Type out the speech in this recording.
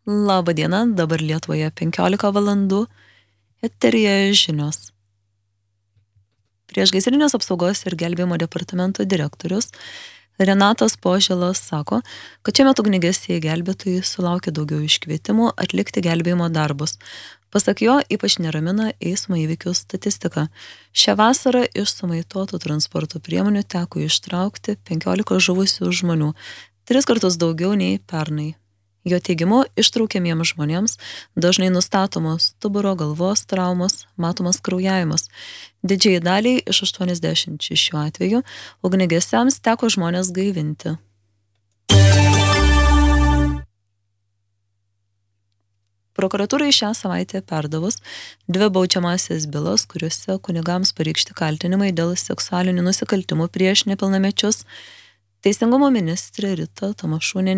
Labą dieną, dabar Lietuvoje 15 valandų, eteryje žinios. Priešgaisrinės apsaugos ir gelbėjimo departamento direktorius Renatas Požėlas sako, kad šiemet ugniagesiai gelbėtojai sulaukia daugiau iškvietimų atlikti gelbėjimo darbus. Pasak jo, ypač neramina eismo įvykių statistika. Šią vasarą iš sumaitotų transporto priemonių teko ištraukti 15 žuvusių žmonių, 3 kartus daugiau nei pernai. Jo teigimu, ištraukiamiems žmonėms dažnai nustatomos stuburo galvos traumos, matomas kraujavimas. Didžiai daliai iš 86 atvejų ugniagesiams teko žmonės gaivinti. Prokuratūrai šią savaitę perdavus 2 baudžiamąsias bylas, kuriuose kunigams pareikšti kaltinimai dėl seksualinių nusikaltimų prieš nepilnamečius, Teisingumo ministrė Rita Tamašūnienė